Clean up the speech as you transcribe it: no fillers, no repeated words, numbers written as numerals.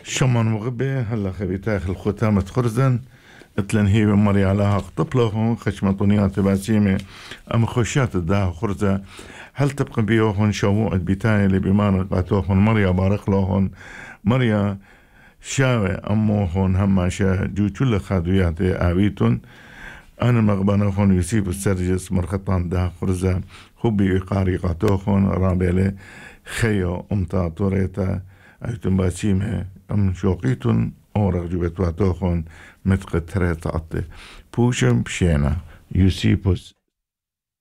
شمان مغبة هلا خبيتاخ الختامة خرزن اتلن هي مري علىها طفلهم خشمطونيات باسيمة أم خشيات الداه خرزة هل تبقى بيوهن شووع بيتاني اللي بمان قاتوهن مريا بارق لهن مريا شاوة أموهن هما شا جو كل خادويات آويتون أنا مغبانوهن يسيب السرجس مرخطان داه خرزة خبي إقاري قاتوهن رابيلي خيو أمتا توريتا أيتم باسيمة أم شوقيتون أورق جبت واتوخون متق تريت عطي بوشم بشينا يوسيبوس